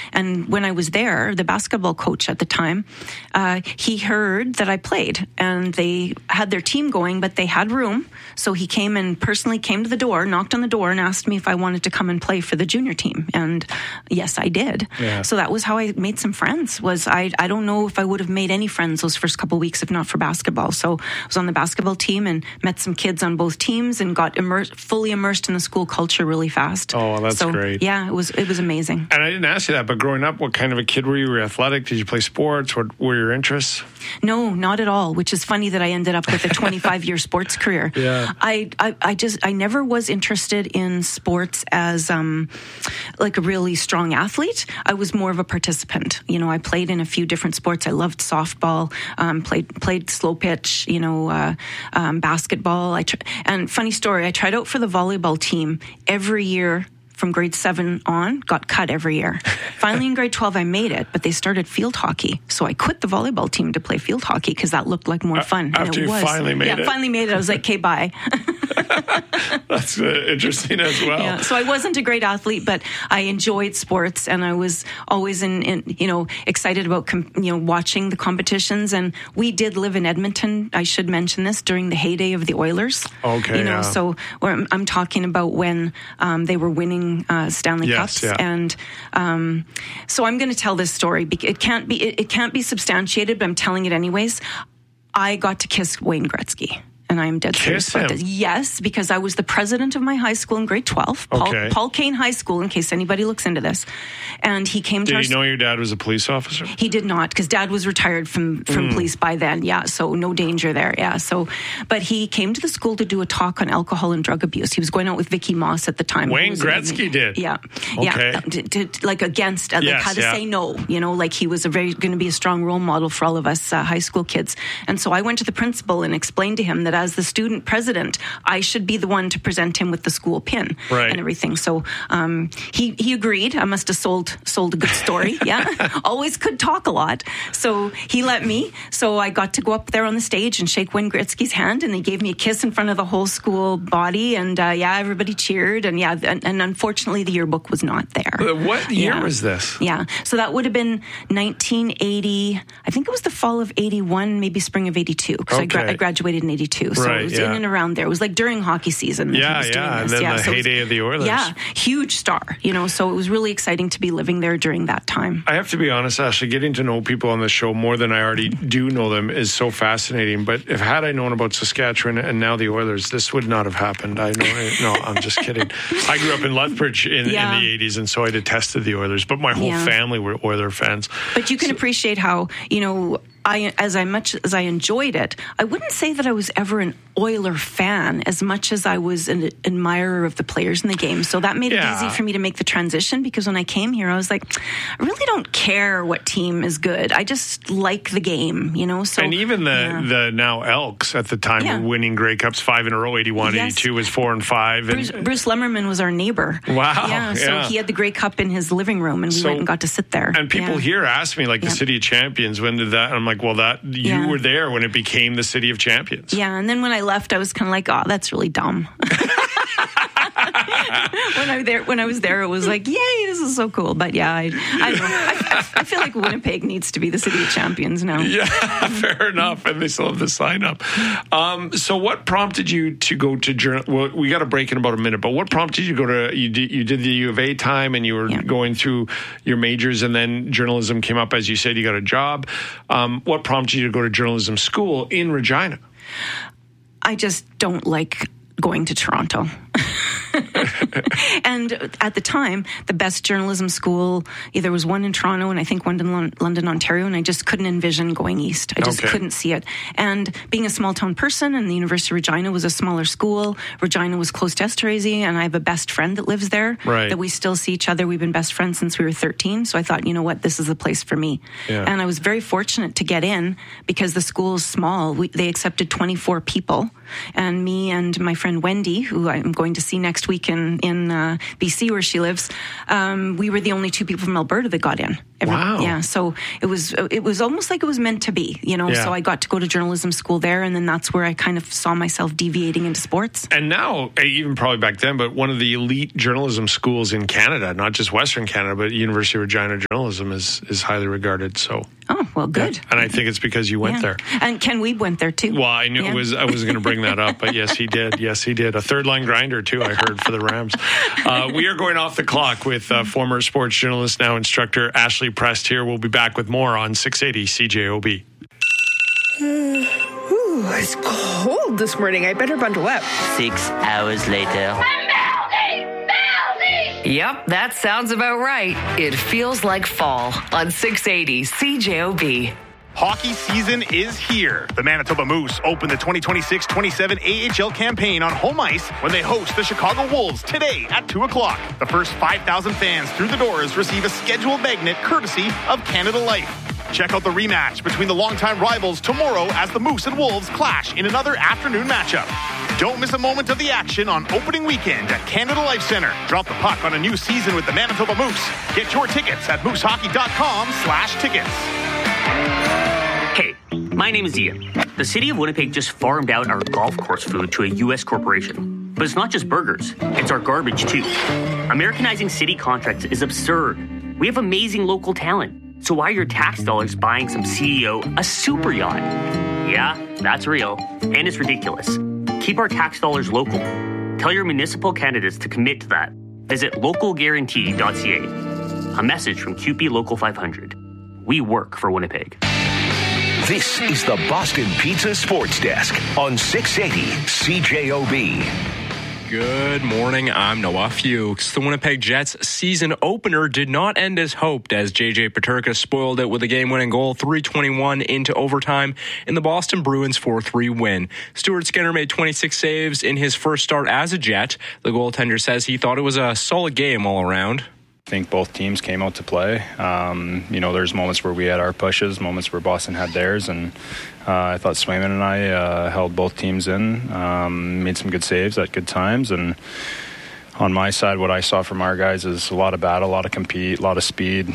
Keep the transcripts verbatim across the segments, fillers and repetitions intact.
and when I was there, the basketball coach at the time, uh, he heard that I played, and they had their team going, but they had room. So he came and personally came to the door, knocked on the door, and asked me if I wanted to come and play for the junior team. And yes, I did. Yeah. So that was how I made some friends. Was I? I don't know if I would have made any friends those first couple of weeks if not for basketball. So I was on the basketball team and met some kids on both teams and got immersed, fully immersed in the school culture really fast. Oh, that's so, great. Yeah, it was it was amazing. And I didn't ask you that, but growing up, what kind of a kid were you? Were you athletic? Did you play sports? What were your interests? No, not at all, which is funny that I ended up with a twenty-five year sports career. Yeah. I, I, I just, I never was interested in sports as um, like a really strong athlete. I was more of a participant. You know, I played in a few different sports. I loved softball, um, played played slow pitch, you know, uh, um, basketball. I tr- and funny story, I tried out for the volleyball team every year from grade seven on, got cut every year. Finally, in grade twelve, I made it, but they started field hockey. So I quit the volleyball team to play field hockey because that looked like more fun. After and it you was. finally made yeah, it. Yeah, finally made it. I was like, okay, bye. That's uh, interesting as well. Yeah, so I wasn't a great athlete, but I enjoyed sports, and I was always in, in you know, excited about com- you know watching the competitions. And we did live in Edmonton. I should mention this during the heyday of the Oilers. Okay, you know, yeah. so I'm, I'm talking about when um, they were winning uh, Stanley yes, Cups, yeah. and um, so I'm going to tell this story. It can't be it, it can't be substantiated, but I'm telling it anyways. I got to kiss Wayne Gretzky. And I'm dead serious about this. Yes, because I was the president of my high school in grade twelve, Paul, okay. Paul Kane High School, in case anybody looks into this. And he came to Did our... you know your dad was a police officer? He did not, because Dad was retired from, from mm. police by then. Yeah, so no danger there. Yeah, so... But he came to the school to do a talk on alcohol and drug abuse. He was going out with Vicky Moss at the time. Wayne Gretzky did? Yeah. Okay. Yeah, to, to, like against, uh, yes, like how to yeah. say no. You know, like he was a very going to be a strong role model for all of us uh, high school kids. And so I went to the principal and explained to him that as the student president, President, I should be the one to present him with the school pin right. and everything. So um, he he agreed. I must have sold sold a good story. Yeah, always could talk a lot. So he let me. So I got to go up there on the stage and shake Wayne Gretzky's hand, and he gave me a kiss in front of the whole school body. And uh, yeah, everybody cheered. And yeah, and, and unfortunately, the yearbook was not there. What year yeah. was this? Yeah, so that would have been nineteen eighty. I think it was the fall of eighty-one, maybe spring of eighty-two, because okay. I, gra- I graduated in eighty-two. So right, it was yeah. in and around there. It was like during hockey season. That yeah, he was doing yeah, this. and then yeah, the so heyday was, of the Oilers. Yeah, huge star. You know, so it was really exciting to be living there during that time. I have to be honest, Ashley, getting to know people on the show more than I already do know them is so fascinating. But if had I known about Saskatchewan and now the Oilers, this would not have happened. I know. No, I'm just kidding. I grew up in Lethbridge in, yeah. in the eighties, and so I detested the Oilers. But my whole yeah. family were Oiler fans. But you can so, appreciate how, you know, I, as I much as I enjoyed it, I wouldn't say that I was ever an Oiler fan as much as I was an admirer of the players in the game. So that made yeah. it easy for me to make the transition, because when I came here, I was like, I really don't care what team is good. I just like the game, you know. So and even the yeah. the now Elks at the time yeah. were winning Grey Cups five in a row. eighty-one, yes. eighty-two was four and five. Bruce, and, Bruce Lemmerman was our neighbor. Wow. Yeah. So yeah. he had the Grey Cup in his living room, and we so, went and got to sit there. And people yeah. here ask me, like, yeah. the City of Champions, when did that? And I'm like, well, that you yeah. were there when it became the City of Champions. Yeah. And then when I left, I was kind of like, oh, that's really dumb. when I there, when I was there, it was like, yay, this is so cool. But yeah, I, I, don't know. I, I feel like Winnipeg needs to be the City of Champions now. Yeah, fair enough. And they still have the sign up. Um, so what prompted you to go to journal? Well, we got a break in about a minute, but what prompted you to go to, you did, you did the U of A time and you were yeah. going through your majors, and then journalism came up, as you said, you got a job. Um, what prompted you to go to journalism school in Regina? I just don't like going to Toronto. And at the time, the best journalism school, there was one in Toronto and I think one in Lon- London, Ontario, and I just couldn't envision going east. I just okay. couldn't see it. And being a small town person, and the University of Regina was a smaller school, Regina was close to Esterhazy, and I have a best friend that lives there, right. that we still see each other. We've been best friends since we were thirteen, so I thought, you know what, this is the place for me. Yeah. And I was very fortunate to get in because the school is small. We, they accepted twenty-four people, and me and my friend Wendy, who I'm going to see next week in, in uh, B C where she lives, um, we were the only two people from Alberta that got in. Every, wow. Yeah, so it was it was almost like it was meant to be, you know. Yeah. So I got to go to journalism school there, and then that's where I kind of saw myself deviating into sports. And now, even probably back then, but one of the elite journalism schools in Canada, not just Western Canada, but University of Regina Journalism is is highly regarded. So, oh well, good. Yeah. And I think it's because you went yeah. there. And Ken Wiebe went there too. Well, I knew yeah. it was I was going to bring that up, but yes, he did. Yes, he did. A third line grinder too. I heard for the Rams. Uh, we are going off the clock with uh, former sports journalist, now instructor Ashley Prest here. We'll be back with more on six eighty C J O B. Ooh, it's cold this morning. I better bundle up. Six hours later. Yep, that sounds about right. It feels like fall on six eighty C J O B. Hockey season is here. The Manitoba Moose open the twenty twenty-six twenty-seven A H L campaign on home ice when they host the Chicago Wolves today at two o'clock. The first five thousand fans through the doors receive a scheduled magnet courtesy of Canada Life. Check out the rematch between the longtime rivals tomorrow as the Moose and Wolves clash in another afternoon matchup. Don't miss a moment of the action on opening weekend at Canada Life Center. Drop the puck on a new season with the Manitoba Moose. Get your tickets at moosehockey.com slash tickets. Hey, my name is Ian. The city of Winnipeg just farmed out our golf course food to a U S corporation. But it's not just burgers, it's our garbage too. Americanizing city contracts is absurd. We have amazing local talent. So why are your tax dollars buying some C E O a super yacht? Yeah, that's real, and it's ridiculous. Keep our tax dollars local. Tell your municipal candidates to commit to that. Visit local guarantee dot c a. A message from Q P Local five hundred. We work for Winnipeg. This is the Boston Pizza Sports Desk on six eighty C J O B. Good morning, I'm Noah Fuchs. The Winnipeg Jets season opener did not end as hoped as J J Peterka spoiled it with a game-winning goal three twenty-one into overtime in the Boston Bruins four three win. Stuart Skinner made twenty-six saves in his first start as a Jet. The goaltender says he thought it was a solid game all around. I think both teams came out to play. Um, you know, there's moments where we had our pushes, moments where Boston had theirs, and uh, I thought Swayman and I uh, held both teams in, um, made some good saves at good times, and on my side, what I saw from our guys is a lot of battle, a lot of compete, a lot of speed,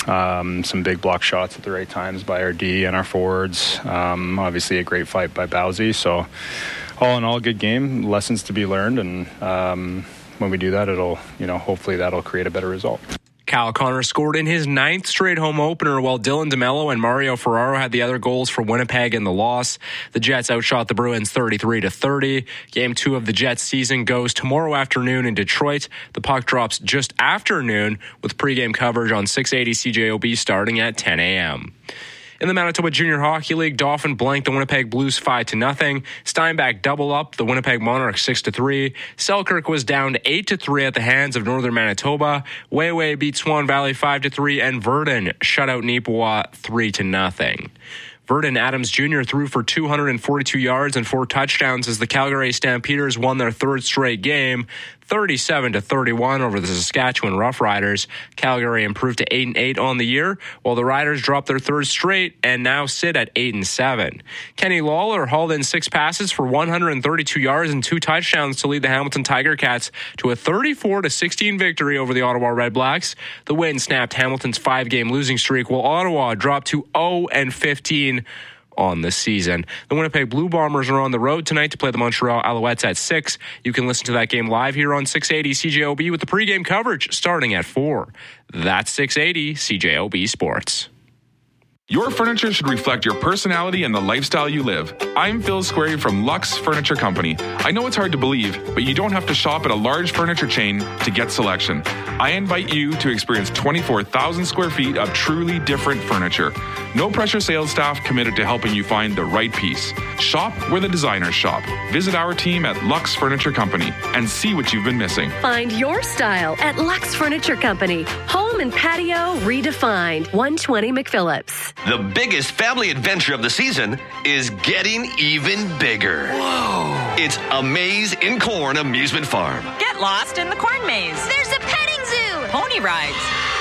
um, some big block shots at the right times by our D and our forwards. Um, obviously, a great fight by Bowsy. So, all in all, good game, lessons to be learned, and um, when we do that, it'll, you know, hopefully that'll create a better result. Kyle Connor scored in his ninth straight home opener, while Dylan DeMello and Mario Ferraro had the other goals for Winnipeg in the loss. The Jets outshot the Bruins thirty-three to thirty. Game two of the Jets season goes tomorrow afternoon in Detroit. The puck drops just after noon with pregame coverage on six eighty C J O B starting at ten a.m. In the Manitoba Junior Hockey League, Dauphin blanked the Winnipeg Blues five to nothing. Steinbach double up the Winnipeg Monarchs six to three. Selkirk was down to eight to three at the hands of Northern Manitoba. Wayway beat Swan Valley five to three, and Verdun shut out Neepawa three to nothing. Verdun Adams Junior threw for two hundred forty-two yards and four touchdowns as the Calgary Stampeders won their third straight game, thirty-seven to thirty-one over the Saskatchewan Roughriders. Calgary improved to eight and eight on the year, while the Riders dropped their third straight and now sit at eight and seven. Kenny Lawler hauled in six passes for one hundred thirty-two yards and two touchdowns to lead the Hamilton Tiger Cats to a thirty-four to sixteen victory over the Ottawa Red Blacks. The win snapped Hamilton's five-game losing streak, while Ottawa dropped to oh and fifteen on the season. The Winnipeg Blue Bombers are on the road tonight to play the Montreal Alouettes at six. You can listen to that game live here on six eighty C J O B with the pregame coverage starting at four. That's six eighty C J O B Sports. Your furniture should reflect your personality and the lifestyle you live. I'm Phil Squarey from Lux Furniture Company. I know it's hard to believe, but you don't have to shop at a large furniture chain to get selection. I invite you to experience twenty-four thousand square feet of truly different furniture. No pressure sales staff committed to helping you find the right piece. Shop where the designers shop. Visit our team at Lux Furniture Company and see what you've been missing. Find your style at Lux Furniture Company. Home and patio redefined. one twenty McPhillips. The biggest family adventure of the season is getting even bigger. Whoa! It's a Maze in Corn amusement farm. Get lost in the corn maze. There's a petting zoo. Pony rides.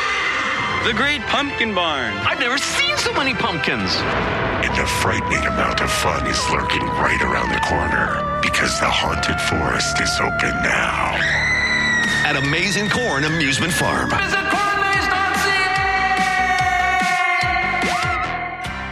The Great Pumpkin Barn. I've never seen so many pumpkins. And a frightening amount of fun is lurking right around the corner because the haunted forest is open now. At Amazing Corn Amusement Farm. Visit corn maze dot c a.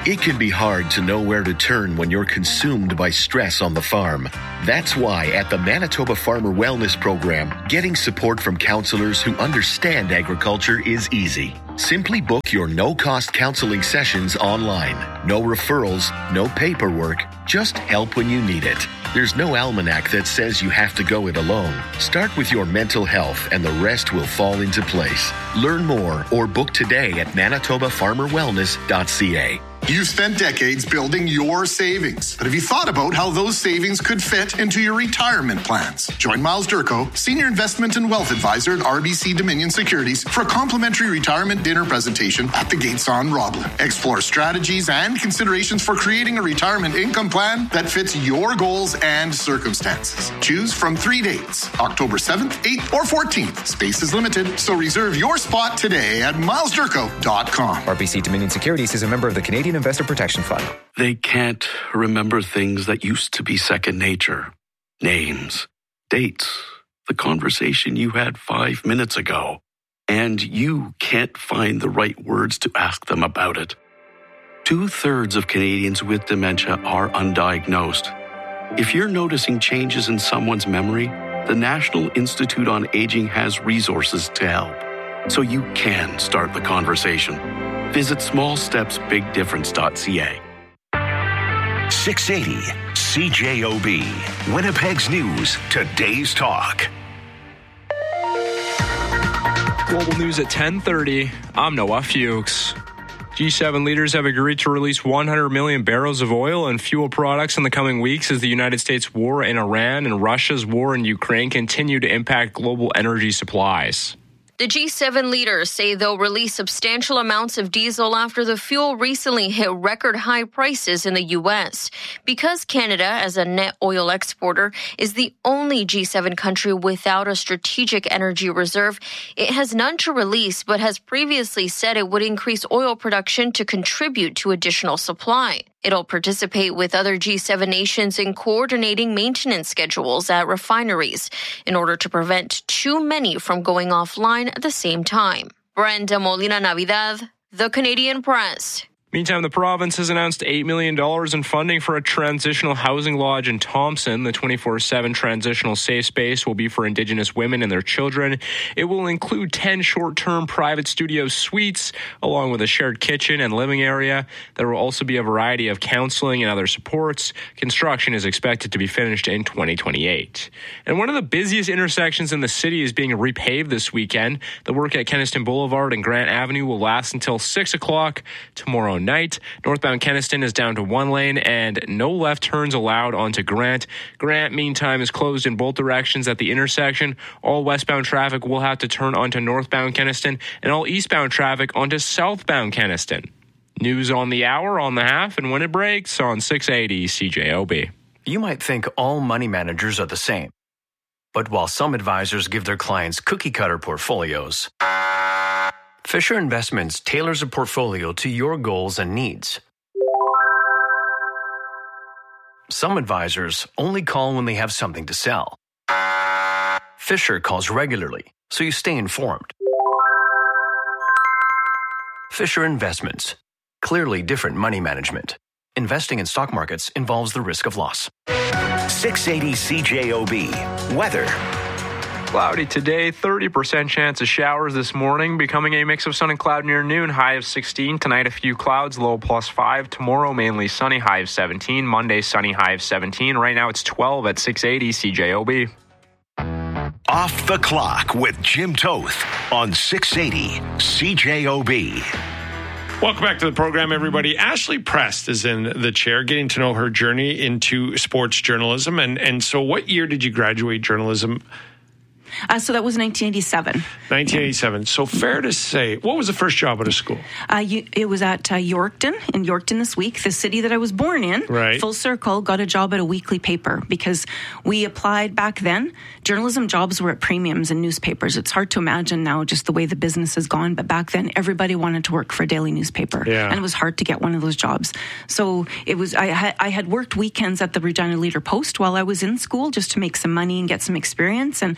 It can be hard to know where to turn when you're consumed by stress on the farm. That's why at the Manitoba Farmer Wellness Program, getting support from counselors who understand agriculture is easy. Simply book your no-cost counseling sessions online. No referrals, no paperwork, just help when you need it. There's no almanac that says you have to go it alone. Start with your mental health and the rest will fall into place. Learn more or book today at manitoba farmer wellness dot c a. You've spent decades building your savings, but have you thought about how those savings could fit into your retirement plans? Join Miles Durko, Senior Investment and Wealth Advisor at R B C Dominion Securities, for a complimentary retirement dinner presentation at the Gates on Roblin. Explore strategies and considerations for creating a retirement income plan that fits your goals and circumstances. Choose from three dates, October seventh, eighth, or fourteenth. Space is limited, so reserve your spot today at miles durko dot com. R B C Dominion Securities is a member of the Canadian Investor Protection Fund. They can't remember things that used to be second nature. Names, dates, the conversation you had five minutes ago. And you can't find the right words to ask them about it. Two-thirds of Canadians with dementia are undiagnosed. If you're noticing changes in someone's memory, the National Institute on Aging has resources to help, so you can start the conversation. Visit small steps big difference dot c a. six eighty C J O B. Winnipeg's News, today's talk. Global news at ten thirty. I'm Noah Fuchs. G seven leaders have agreed to release one hundred million barrels of oil and fuel products in the coming weeks as the United States' war in Iran and Russia's war in Ukraine continue to impact global energy supplies. The G seven leaders say they'll release substantial amounts of diesel after the fuel recently hit record high prices in the U S. Because Canada, as a net oil exporter, is the only G seven country without a strategic energy reserve, it has none to release, but has previously said it would increase oil production to contribute to additional supply. It'll participate with other G seven nations in coordinating maintenance schedules at refineries in order to prevent too many from going offline at the same time. Brenda Molina Navidad, The Canadian Press. Meantime, the province has announced eight million dollars in funding for a transitional housing lodge in Thompson. The twenty-four seven transitional safe space will be for Indigenous women and their children. It will include ten short-term private studio suites, along with a shared kitchen and living area. There will also be a variety of counseling and other supports. Construction is expected to be finished in twenty twenty-eight. And one of the busiest intersections in the city is being repaved this weekend. The work at Kenniston Boulevard and Grant Avenue will last until six o'clock tomorrow night. Northbound Kenniston is down to one lane and no left turns allowed onto Grant. Grant, meantime, is closed in both directions at the intersection. All westbound traffic will have to turn onto northbound Kenniston and all eastbound traffic onto southbound Kenniston. News on the hour, on the half, and when it breaks on six eighty C J O B. You might think all money managers are the same. But while some advisors give their clients cookie-cutter portfolios, Fisher Investments tailors a portfolio to your goals and needs. Some advisors only call when they have something to sell. Fisher calls regularly, so you stay informed. Fisher Investments. Clearly different money management. Investing in stock markets involves the risk of loss. six eighty C J O B. Weather. Cloudy today, thirty percent chance of showers this morning, becoming a mix of sun and cloud near noon, high of sixteen. Tonight, a few clouds, low plus five. Tomorrow, mainly sunny, high of seventeen. Monday, sunny, high of seventeen. Right now, it's twelve at six eighty C J O B. Off the Clock with Jim Toth on six eighty C J O B. Welcome back to the program, everybody. Ashley Prest is in the chair, getting to know her journey into sports journalism. And, and so what year did you graduate journalism? Uh, so that was nineteen eighty-seven. nineteen eighty-seven. So fair to say, what was the first job out of school? Uh, you, it was at uh, Yorkton, in Yorkton this week, the city that I was born in. Right. Full circle, got a job at a weekly paper because we applied back then. Journalism jobs were at premiums in newspapers. It's hard to imagine now just the way the business has gone, but back then everybody wanted to work for a daily newspaper. Yeah. And it was hard to get one of those jobs. So it was. I had, I had worked weekends at the Regina Leader Post while I was in school just to make some money and get some experience. And I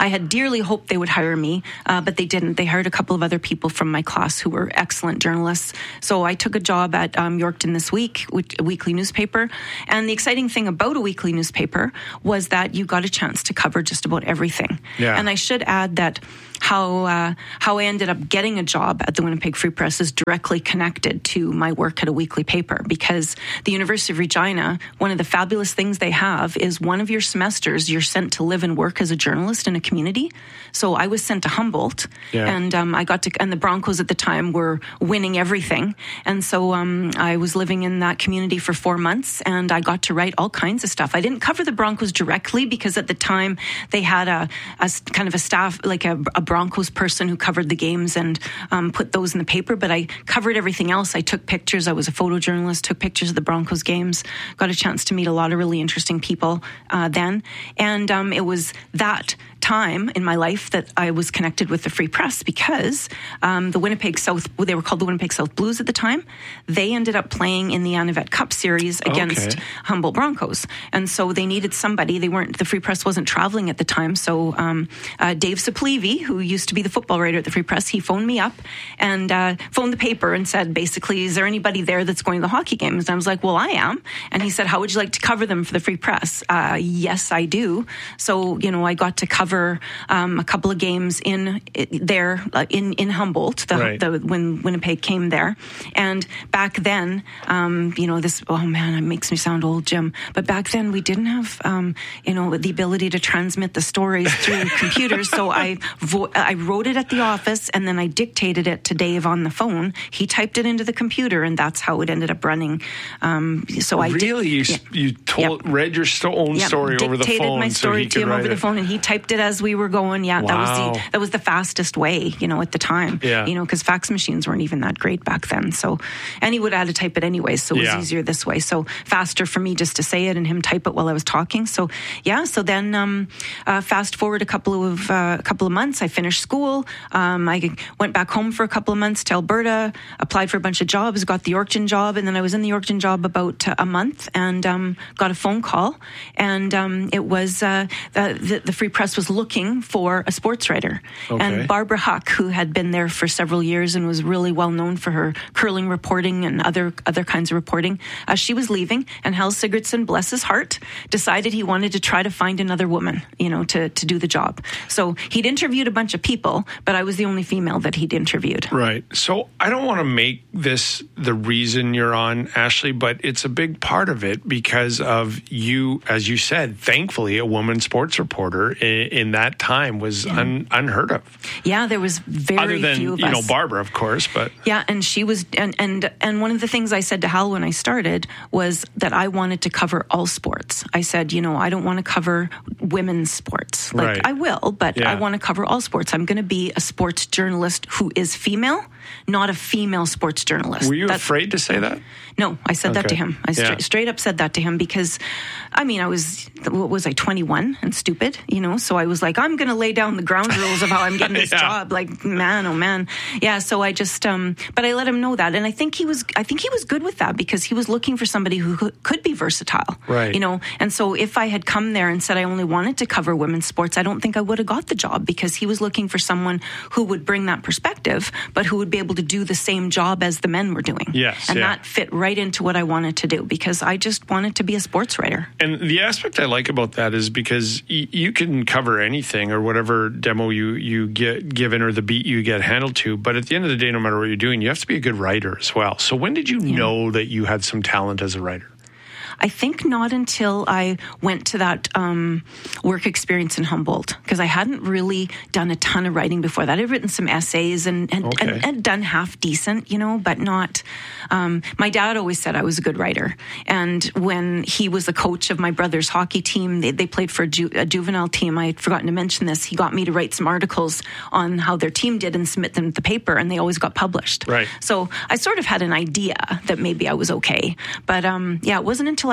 I had dearly hoped they would hire me, uh, but they didn't. They hired a couple of other people from my class who were excellent journalists. So I took a job at um, Yorkton This Week, a weekly newspaper. And the exciting thing about a weekly newspaper was that you got a chance to cover just about everything. Yeah. And I should add that how uh, how I ended up getting a job at the Winnipeg Free Press is directly connected to my work at a weekly paper, because the University of Regina, one of the fabulous things they have is one of your semesters you're sent to live and work as a journalist in a community. So I was sent to Humboldt, Yeah. and um, I got to, and the Broncos at the time were winning everything, and so um, I was living in that community for four months, and I got to write all kinds of stuff. I didn't cover the Broncos directly because at the time they had a, a s- kind of a staff, like a, a Broncos person who covered the games and um, put those in the paper, but I covered everything else. I took pictures. I was a photojournalist, took pictures of the Broncos games, got a chance to meet a lot of really interesting people uh, then. And um, it was that time in my life that I was connected with the Free Press because um, the Winnipeg South, they were called the Winnipeg South Blues at the time. They ended up playing in the Anavet Cup series against Okay. Humboldt Broncos. And so they needed somebody. They weren't, the Free Press wasn't traveling at the time. So um, uh, Dave Saplevy, who used to be the football writer at the Free Press, he phoned me up and uh, phoned the paper and said, basically, is there anybody there that's going to the hockey games? And I was like, well, I am. And he said, how would you like to cover them for the Free Press? Uh, yes, I do. So, you know, I got to cover um, a couple of games in there uh, in, in Humboldt, the, Right. the, when Winnipeg came there. And back then, um, you know, this, oh man, it makes me sound old, Jim. But back then we didn't have, um, you know, the ability to transmit the stories through computers. So I, vo- I wrote it at the office and then I dictated it to Dave on the phone. He typed it into the computer and that's how it ended up running. Um, so I really, you yeah. you told read your sto- own Yeah, story over the dictated phone, my so story he to could him write over the it. phone, and he typed it as we were going. Yeah, that was Wow. the that was the fastest way, you know, at the time. Yeah. You know, because fax machines weren't even that great back then. So, and he would have had to type it anyways, so it was Yeah. easier this way. So faster for me just to say it and him type it while I was talking. So yeah. So then, um, uh, fast forward a couple of uh, a couple of months, I finished school. Um, I went back home for a couple of months to Alberta, applied for a bunch of jobs, got the Yorkton job, and then I was in the Yorkton job about uh, a month and um, got a phone call, and um, it was uh, the, the the Free Press was looking for a sports writer, Okay. and Barbara Huck, who had been there for several years and was really well known for her curling reporting and other other kinds of reporting, uh, she was leaving, and Hal Sigurdsson, bless his heart, decided he wanted to try to find another woman, you know, to to do the job. So he'd interviewed a bunch of people, but I was the only female that he'd interviewed. Right. So I don't want to make this the reason you're on, Ashley, but it's a big part of it because of you, as you said, thankfully, a woman sports reporter in, in that time was Yeah. un, unheard of. Yeah, there was very Other than, few of you us. know, Barbara, of course, but Yeah, and she was, and, and and one of the things I said to Hal when I started was that I wanted to cover all sports. I said, you know, I don't want to cover women's sports. Like, Right. I will, but Yeah. I want to cover all sports. I'm going to be a sports journalist who is female, not a female sports journalist. were you That's- afraid to say that? No, I said that Okay. to him. I Yeah. stra- straight up said that to him because, I mean, I was, what was I, twenty-one and stupid, you know? So I was like, I'm going to lay down the ground rules of how I'm getting this Yeah. job. Like, man, oh man. Yeah, so I just, um, but I let him know that. And I think he was, I think he was good with that because he was looking for somebody who could- could be versatile. Right. You know? And so if I had come there and said I only wanted to cover women's sports, I don't think I would have got the job because he was looking for someone who would bring that perspective, but who would be able to do the same job as the men were doing. Yes, And yeah. that fit right into what I wanted to do because I just wanted to be a sports writer. And the aspect I like about that is because y- you can cover anything or whatever demo you, you get given or the beat you get handled to. But at the end of the day, no matter what you're doing, you have to be a good writer as well. So when did you know that you had some talent as a writer? I think not until I went to that um, work experience in Humboldt because I hadn't really done a ton of writing before that. I'd written some essays and and, Okay. and, and done half decent, you know, but not. Um, my dad always said I was a good writer, and when he was the coach of my brother's hockey team, they, they played for a, ju- a juvenile team. I had forgotten to mention this. He got me to write some articles on how their team did and submit them to the paper, and they always got published. Right. So I sort of had an idea that maybe I was okay, but um, yeah, it wasn't until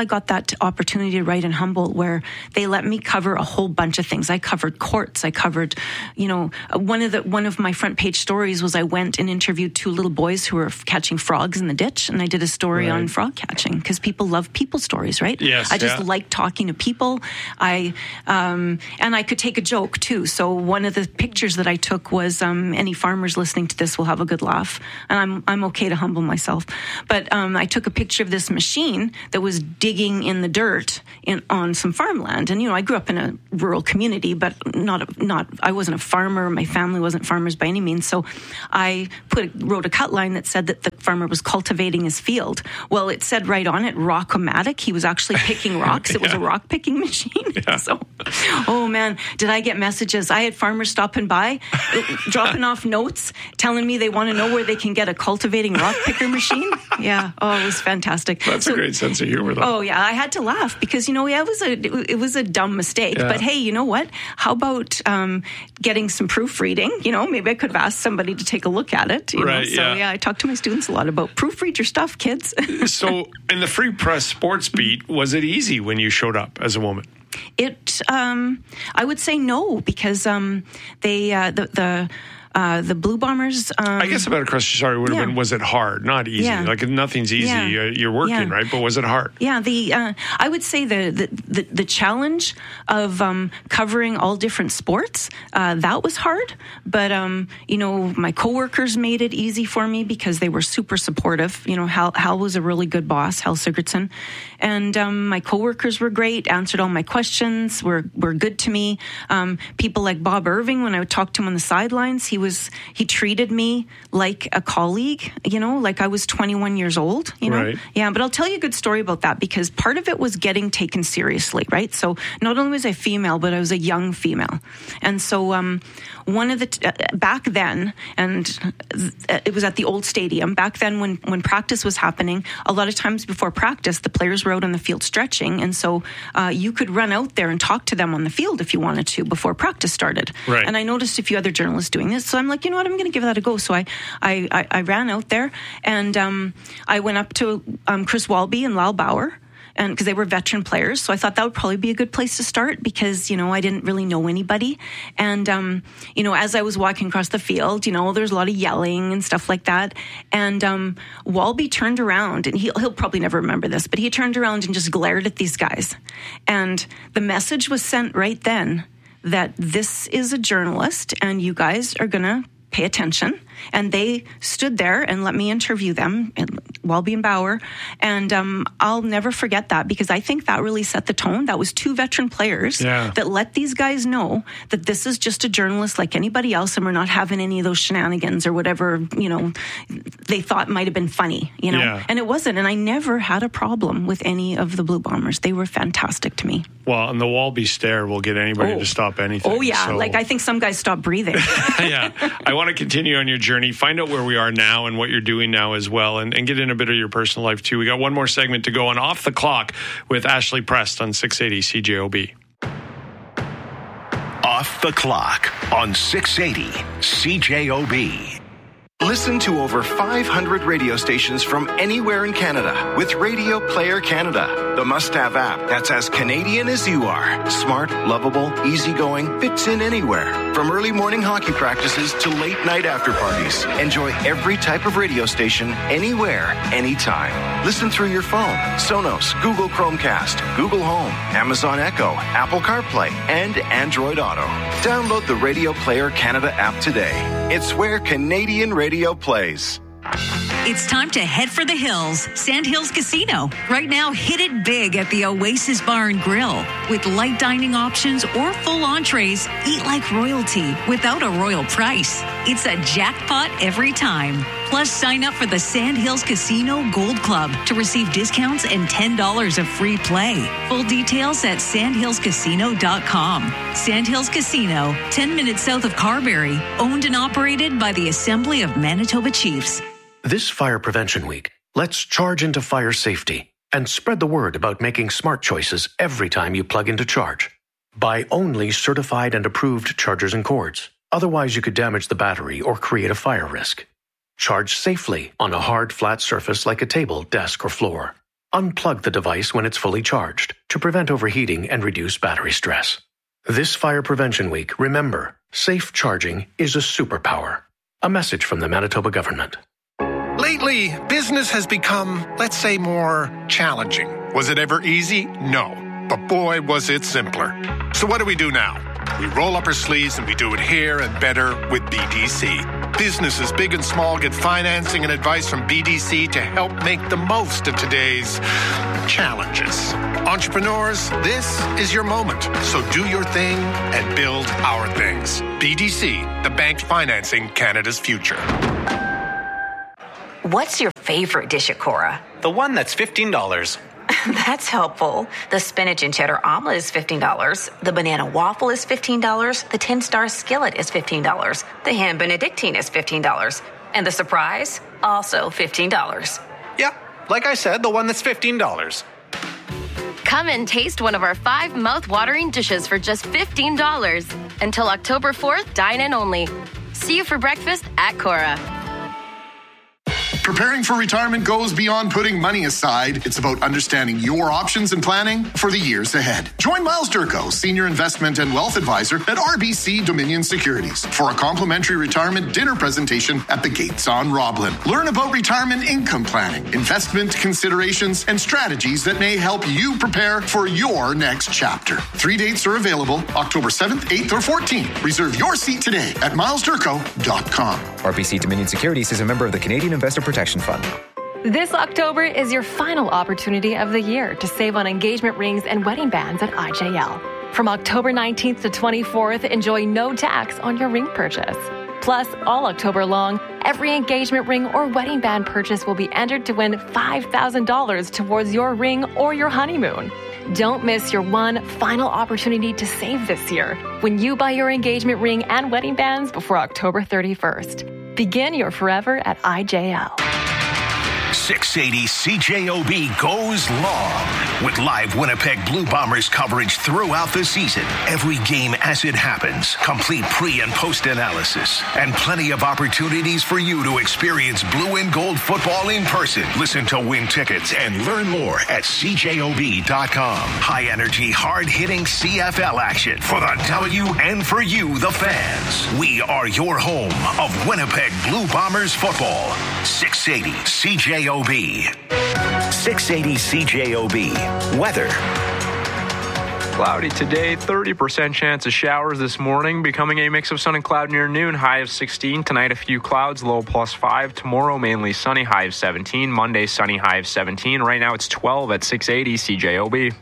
I got that opportunity to write in Humboldt, where they let me cover a whole bunch of things. I covered courts. I covered, you know, one of the one of my front page stories was I went and interviewed two little boys who were catching frogs in the ditch, and I did a story Right. on frog catching because people love people stories, right? Yes, I just yeah. like talking to people. I um, and I could take a joke too. So one of the pictures that I took was um, any farmers listening to this will have a good laugh, and I'm I'm okay to humble myself. But um, I took a picture of this machine that was digging in the dirt in on some farmland, and you know I grew up in a rural community, but not a, not I wasn't a farmer. My family wasn't farmers by any means. So I put wrote a cut line that said that the farmer was cultivating his field. Well, it said right on it, Rock-O-Matic. He was actually picking rocks. It was Yeah. a rock picking machine. So, oh man, did I get messages? I had farmers stopping by, dropping off notes, telling me they want to know where they can get a cultivating rock picker machine. Yeah. Oh, it was fantastic. That's So- a great sense of humor, though. Oh yeah, I had to laugh because you know yeah, it was a it was a dumb mistake. Yeah. But hey, you know what? How about um, getting some proofreading? You know, maybe I could have asked somebody to take a look at it. You Right, know? So yeah. yeah, I talk to my students a lot about proofread your stuff, kids. So, in the Free Press sports beat, was it easy when you showed up as a woman? It, um, I would say no because um, they uh, the the. Uh, the Blue Bombers. Um, I guess about across. Sorry, would have yeah. been. Was it hard? Not easy. Yeah. Like nothing's easy. Yeah. You're- You're working, Yeah. right? But was it hard? Yeah, the uh, I would say the the, the, the challenge of um, covering all different sports uh, that was hard, but um, you know my coworkers made it easy for me because they were super supportive. You know, Hal, Hal was a really good boss, Hal Sigurdsson, and um, my coworkers were great, answered all my questions, were were good to me. Um, people like Bob Irving, when I would talk to him on the sidelines, he was he treated me like a colleague. You know, like I was twenty-one years old. You know, Right. yeah, but I'll tell you a good story about that because part of it was getting taken seriously, right? So not only was I female, but I was a young female. And so um, one of the, t- uh, back then, and uh, it was at the old stadium, back then when, when practice was happening, a lot of times before practice, the players were out on the field stretching. And so uh, you could run out there and talk to them on the field if you wanted to before practice started. Right. And I noticed a few other journalists doing this. So I'm like, you know what, I'm going to give that a go. So I, I, I, I ran out there and um, I went up to um, Chris Walby and Lyle Bauer, and because they were veteran players, so I thought that would probably be a good place to start because you know I didn't really know anybody, and um, you know as I was walking across the field, you know there's a lot of yelling and stuff like that, and um, Walby turned around, and he'll, he'll probably never remember this, but he turned around and just glared at these guys, and the message was sent right then that this is a journalist, and you guys are gonna pay attention. And they stood there and let me interview them, Walby and Bauer. And um, I'll never forget that because I think that really set the tone. That was two veteran players Yeah. that let these guys know that this is just a journalist like anybody else and we're not having any of those shenanigans or whatever, you know, they thought might have been funny, you know. Yeah. And it wasn't. And I never had a problem with any of the Blue Bombers. They were fantastic to me. Well, and the Walby stare will get anybody Oh. to stop anything. Oh, yeah. so- Like I think some guys stopped breathing. yeah. I want to continue on your journey, find out where we are now and what you're doing now as well, and, and get in a bit of your personal life too. We got one more segment to go on Off the Clock with Ashley Prest on six eighty C J O B. Off the Clock on six eighty C J O B. Listen to over five hundred radio stations from anywhere in Canada with Radio Player Canada, the must-have app that's as Canadian as you are. Smart, lovable, easygoing, fits in anywhere. From early morning hockey practices to late night after parties. Enjoy every type of radio station, anywhere, anytime. Listen through your phone, Sonos, Google Chromecast, Google Home, Amazon Echo, Apple CarPlay, and Android Auto. Download the Radio Player Canada app today. It's where Canadian radio plays. It's time to head for the hills. Sand Hills Casino. Right now, hit it big at the Oasis Bar and Grill. With light dining options or full entrees, eat like royalty without a royal price. It's a jackpot every time. Plus, sign up for the Sand Hills Casino Gold Club to receive discounts and ten dollars of free play. Full details at sand hills casino dot com. Sand Hills Casino, ten minutes south of Carberry. Owned and operated by the Assembly of Manitoba Chiefs. This Fire Prevention Week, let's charge into fire safety and spread the word about making smart choices every time you plug into charge. Buy only certified and approved chargers and cords. Otherwise, you could damage the battery or create a fire risk. Charge safely on a hard, flat surface like a table, desk, or floor. Unplug the device when it's fully charged to prevent overheating and reduce battery stress. This Fire Prevention Week, remember, safe charging is a superpower. A message from the Manitoba government. Lately, business has become, let's say, more challenging. Was it ever easy? No. But boy, was it simpler. So what do we do now? We roll up our sleeves and we do it here and better with B D C. Businesses big and small get financing and advice from B D C to help make the most of today's challenges. Entrepreneurs, this is your moment. So do your thing and build our things. B D C, the bank financing Canada's future. What's your favorite dish at Cora? The one that's fifteen dollars. That's helpful. The spinach and cheddar omelet is fifteen dollars. The banana waffle is fifteen dollars. The ten-star skillet is fifteen dollars. The ham benedictine is fifteen dollars. And the surprise, also fifteen dollars. Yeah, like I said, the one that's fifteen dollars. Come and taste one of our five mouth-watering dishes for just fifteen dollars. Until October fourth, dine in only. See you for breakfast at Cora. Preparing for retirement goes beyond putting money aside. It's about understanding your options and planning for the years ahead. Join Miles Durko, Senior Investment and Wealth Advisor at R B C Dominion Securities, for a complimentary retirement dinner presentation at the Gates on Roblin. Learn about retirement income planning, investment considerations, and strategies that may help you prepare for your next chapter. Three dates are available, October seventh, eighth, or fourteenth. Reserve your seat today at miles durko dot com. R B C Dominion Securities is a member of the Canadian Investor Protection Fund. This October is your final opportunity of the year to save on engagement rings and wedding bands at I J L. From October nineteenth to twenty-fourth, enjoy no tax on your ring purchase. Plus, all October long, every engagement ring or wedding band purchase will be entered to win five thousand dollars towards your ring or your honeymoon. Don't miss your one final opportunity to save this year when you buy your engagement ring and wedding bands before October thirty-first. Begin your forever at I J L. six eighty C J O B goes long with live Winnipeg Blue Bombers coverage throughout the season. Every game as it happens, complete pre and post analysis, and plenty of opportunities for you to experience blue and gold football in person. Listen to win tickets and learn more at C J O B dot com. High energy, hard hitting C F L action for the W and for you, the fans. We are your home of Winnipeg Blue Bombers football. six eighty C J O B. six eighty C J O B. Weather. Cloudy today, thirty percent chance of showers this morning, becoming a mix of sun and cloud near noon, high of sixteen. Tonight, a few clouds, low plus five. Tomorrow, mainly sunny, high of seventeen. Monday, sunny, high of seventeen. Right now, it's twelve at six eighty C J O B.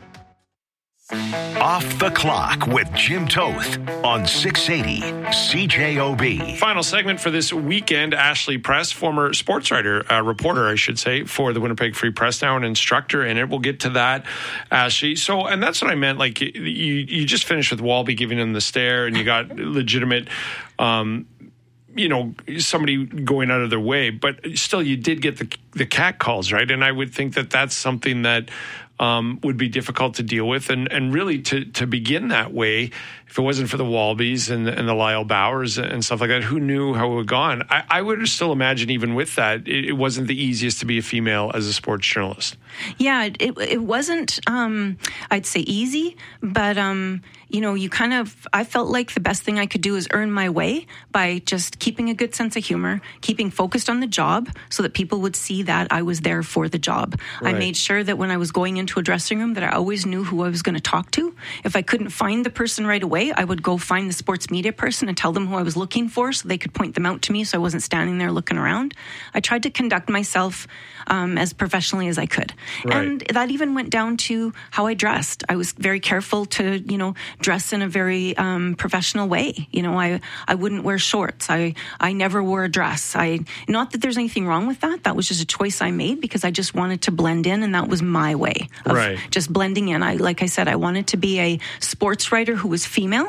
Off the Clock with Jim Toth on six eighty C J O B. Final segment for this weekend. Ashley Press, former sports writer, uh, reporter, I should say, for the Winnipeg Free Press, now an instructor in it. We'll get to that, Ashley. So, and that's what I meant. Like, you, you just finished with Walby giving him the stare, and you got legitimate, um, you know, somebody going out of their way. But still, you did get the the cat calls, right? And I would think that that's something that Um, would be difficult to deal with, and and really to to begin that way, if it wasn't for the Walbys and, and the Lyle Bowers and stuff like that, who knew how it would have gone? I, I would still imagine, even with that, it, it wasn't the easiest to be a female as a sports journalist. Yeah, it it wasn't, um, I'd say, easy, but um, you know, you kind of, I felt like the best thing I could do is earn my way by just keeping a good sense of humor, keeping focused on the job, so that people would see that I was there for the job. Right. I made sure that when I was going into a dressing room that I always knew who I was going to talk to. If I couldn't find the person right away, I would go find the sports media person and tell them who I was looking for so they could point them out to me, so I wasn't standing there looking around. I tried to conduct myself um, as professionally as I could. Right. And that even went down to how I dressed. I was very careful to, you know, dress in a very um, professional way. You know, I, I wouldn't wear shorts. I, I never wore a dress. I, not that there's anything wrong with that. That was just a choice I made because I just wanted to blend in, and that was my way of right. just blending in. I, like I said, I wanted to be a sports writer who was female,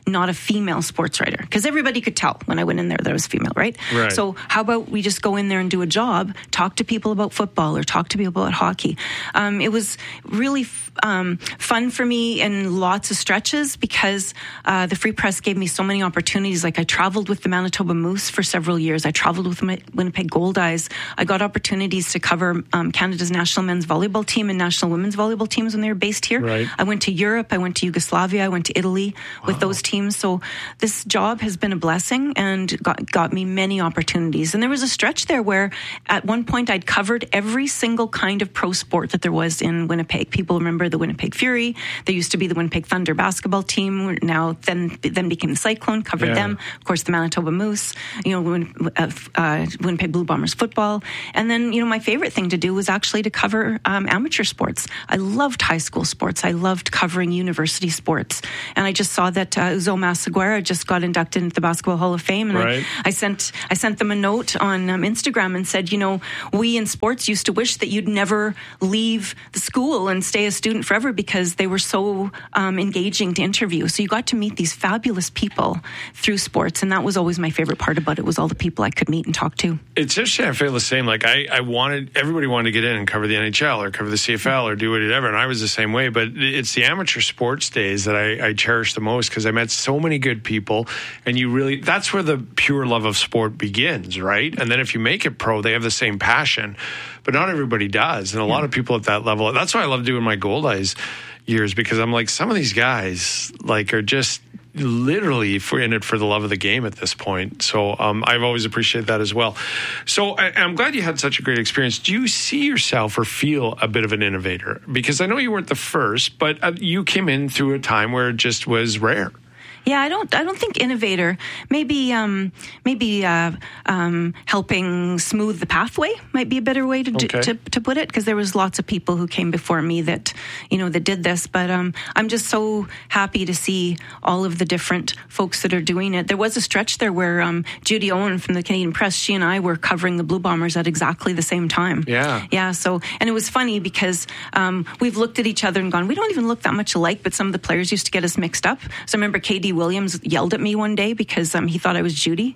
not a female sports writer, because everybody could tell when I went in there that I was female, right? Right. So how about we just go in there and do a job, talk to people about football or talk to people about hockey. Um, it was really um, fun for me in lots of stretches because uh, the Free Press gave me so many opportunities. Like I traveled with the Manitoba Moose for several years. I traveled with my Winnipeg Goldeyes. I got opportunities to cover um, Canada's national men's volleyball team and national women's volleyball teams when they were based here. Right. I went to Europe. I went to Yugoslavia. I went to Italy with those teams. So this job has been a blessing and got, got me many opportunities. And there was a stretch there where at one point I'd covered every single kind of pro sport that there was in Winnipeg. People remember the Winnipeg Fury. There used to be the Winnipeg Thunder basketball team. Now then, then became the Cyclone, covered Yeah. them. Of course, the Manitoba Moose, you know, Win, uh, uh, Winnipeg Blue Bombers football. And then, you know, my favorite thing to do was actually to cover um, amateur sports. I loved high school sports. I loved covering university sports. And I just saw that uh, Uzo Masaguera just got inducted into the Basketball Hall of Fame. And Right. I, I sent I sent them a note on um, Instagram and said, you know, we in sports used to wish that you'd never leave the school and stay a student forever because they were so um, engaging to interview. So you got to meet these fabulous people through sports. And that was always my favorite part about it, was all the people I could meet and talk to. It's interesting. I feel the same. Like I, I wanted, everybody wanted to get in and cover the N H L or cover the C F L or do whatever. And I was the same way. But it's the amateur sports days that I, I cherish the most because I met so many good people. And you really, that's where the pure love of sport begins, right? And then if you make it pro, they have the same passion. But not everybody does. And a yeah. lot of people at that level, that's why I love doing my Goldeyes years, because I'm like, some of these guys like are just literally for in it for the love of the game at this point. So um, I've always appreciated that as well. So I, I'm glad you had such a great experience. Do you see yourself or feel a bit of an innovator? Because I know you weren't the first, but uh, you came in through a time where it just was rare. Yeah, I don't. I don't think innovator. Maybe, um, maybe uh, um, helping smooth the pathway might be a better way to do, Okay. to, to put it. Because there was lots of people who came before me that you know that did this. But um, I'm just so happy to see all of the different folks that are doing it. There was a stretch there where um, Judy Owen from the Canadian Press, she and I were covering the Blue Bombers at exactly the same time. Yeah, yeah. So and it was funny because um, we've looked at each other and gone, we don't even look that much alike. But some of the players used to get us mixed up. So I remember K D Williams yelled at me one day because um, he thought I was Judy.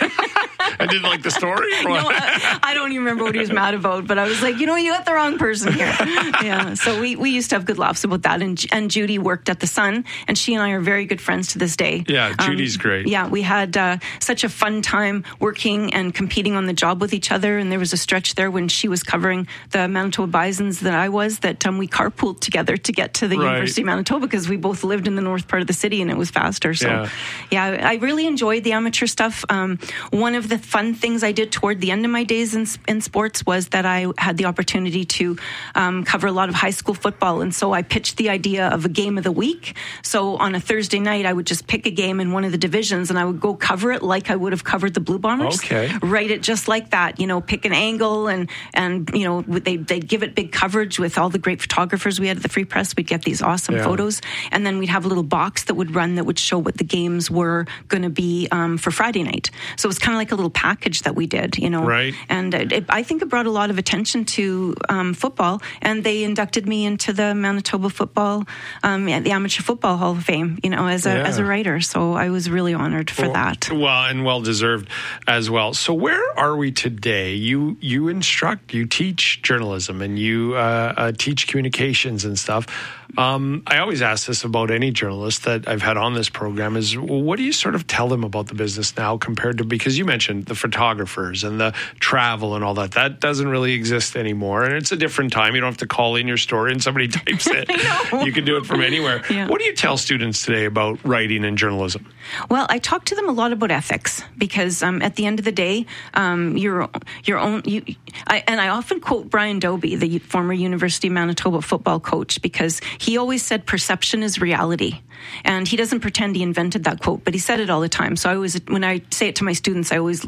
I didn't like the story. no, I, I don't even remember what he was mad about, but I was like, you know, you got the wrong person here. Yeah, so we, we used to have good laughs about that. And and Judy worked at the Sun, and she and I are very good friends to this day. Yeah, Judy's um, great. Yeah, we had uh, such a fun time working and competing on the job with each other. And there was a stretch there when she was covering the Manitoba Bisons that I was, that um, we carpooled together to get to the Right. University of Manitoba because we both lived in the north part of the city and it was faster. So Yeah. yeah, I really enjoyed the amateur stuff. Um, one of the fun things I did toward the end of my days in, in sports was that I had the opportunity to um, cover a lot of high school football. And so I pitched the idea of a game of the week. So on a Thursday night, I would just pick a game in one of the divisions and I would go cover it like I would have covered the Blue Bombers. Okay. Write it just like that, you know, pick an angle and, and you know, they, they'd give it big coverage with all the great photographers we had at the Free Press. We'd get these awesome Yeah. photos. And then we'd have a little box that would run that would show what the games were going to be um, for Friday night. So it was kind of like a little package that we did, you know. Right. And it, it, I think it brought a lot of attention to um, football. And they inducted me into the Manitoba Football, um, yeah, the Amateur Football Hall of Fame, you know, as a Yeah. as a writer. So I was really honored for well, that. Well, and well deserved as well. So where are we today? You you instruct, you teach journalism, and you uh, uh, teach communications and stuff. Um, I always ask this about any journalist that I've had on this program is, well, what do you sort of tell them about the business now compared to, because you mentioned the photographers and the travel and all that. That doesn't really exist anymore. And it's a different time. You don't have to call in your story and somebody types it. You can do it from anywhere. Yeah. What do you tell students today about writing and journalism? Well, I talk to them a lot about ethics because um, at the end of the day, um, your your own. You, I, and I often quote Brian Dobie, the former University of Manitoba football coach, because he always said perception is reality. And he doesn't pretend he invented that quote, but he said it all the time. So I always, when I say it to my students, I always